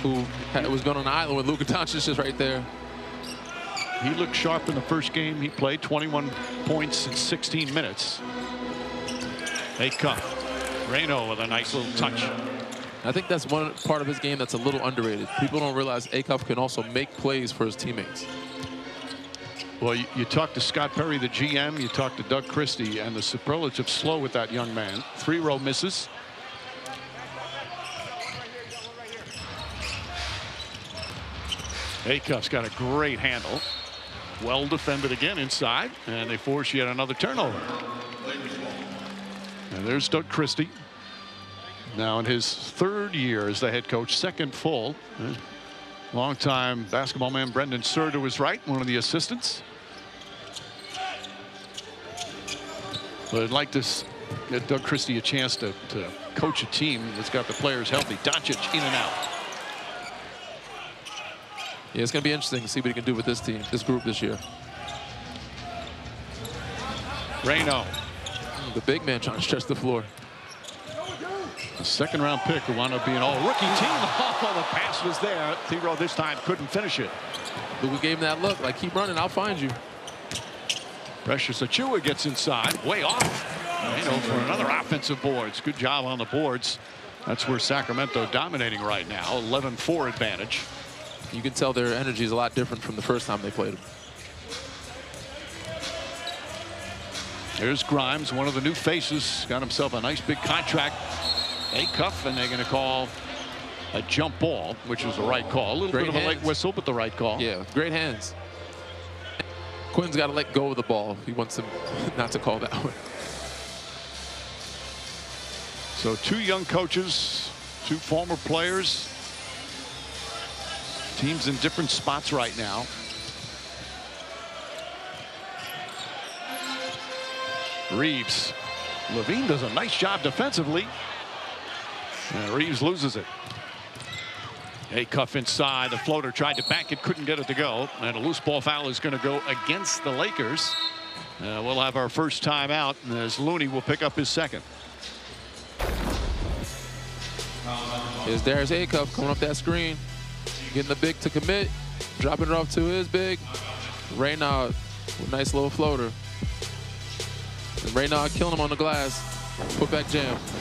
who was going on the island with Luka Doncic just right there. He looked sharp in the first game he played. 21 points in 16 minutes. Acuff. Reyno with a nice little touch. I think that's one part of his game that's a little underrated. People don't realize Acuff can also make plays for his teammates. Well, you talk to Scott Perry, the GM, you talk to Doug Christie, and the superlative slow with that young man. Free row misses. Acuff's got a great handle. Well defended again inside, and they force yet another turnover. And there's Doug Christie. Now in his third year as the head coach, second full. Longtime basketball man Brendan Suhr to his right, one of the assistants. But I'd like to get Doug Christie a chance to coach a team that's got the players healthy. Doncic in and out. Yeah, it's going to be interesting to see what he can do with this team, this group this year. Reyno. The big man trying to stretch the floor. The second-round pick who wound up being all-rookie team. Oh, the pass was there. T-Row this time couldn't finish it. Luka gave him that look, like, keep running, I'll find you. Precious Achiuwa gets inside, way off. Reyno for another offensive boards. Good job on the boards. That's where Sacramento dominating right now. 11-4 advantage. You can tell their energy is a lot different from the first time they played him. Here's Grimes, one of the new faces. Got himself a nice big contract. Acuff, and they're going to call a jump ball, which was the right call. A little bit of a late whistle, but the right call. Yeah, great hands. Quinn's got to let go of the ball. He wants him not to call that one. So two young coaches, two former players. Teams in different spots right now. Reeves. Levine does a nice job defensively. And Reeves loses it. Acuff inside. The floater tried to bank it, couldn't get it to go. And a loose ball foul is going to go against the Lakers. We'll have our first time out as Looney will pick up his second. Here's Darius Acuff coming up that screen. Getting the big to commit. Dropping it off to his big. Reyno with a nice little floater. And Reyno killing him on the glass. Put back jam.